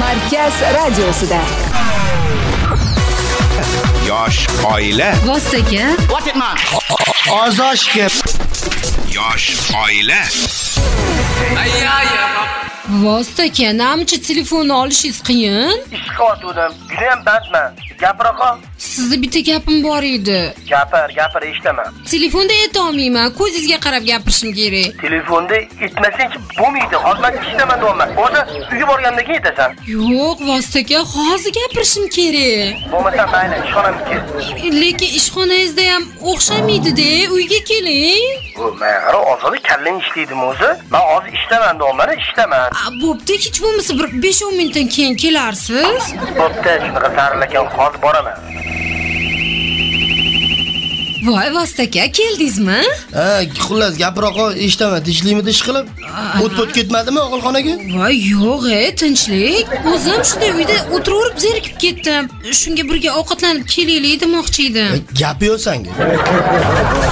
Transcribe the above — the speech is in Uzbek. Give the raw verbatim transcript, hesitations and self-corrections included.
Markaz radiosida. Yosh oila. Vostoka. What it man? Ozoshga. Yosh oila. Vostoka, namchi telefonni olishingiz qiyin? Ishga o'tdim. Juda ham bandman. Gapiraqa. Sizda bitta gapim bor edi. Gapir, gapir eshitaman. Telefonda aytolmayman, ko'zingizga qarab gapirishim kerak. Telefonda aytmasangchi bo'lmaydi. Hozir ishlaman deyapman. O'zi uyga borgandan keyin aytasan. Yo'q, Vostoka, hozir gapirishim kerak. Bo'lmasa mayli, ishxonamga kel. Lekin ishxonangizda ham o'xshamaydi-da, uyga keling. Bu men hozir kallang ishlaydimi o'zi? Men hozir ishlaman deyapman, ishlaman. Bo'pti, hech bo'lmasa bir besh o'n minutdan keyin kelarsiz. Bo'pti, shunaqa saralakan hozir boraman. Voy, Vostoka, keldingizmi? Ha, xullas gapiroq eshitaman, tinchlikmi ish qilib? O't-o't ketmadimi og'ilxonaga? Voy, yo'q, tinchlik. O'zim shunday uyda o'tirib zerikib ketdim. Shunga birga ovqatlanib kelaylik demoqchi edim. Gap yo'q senga.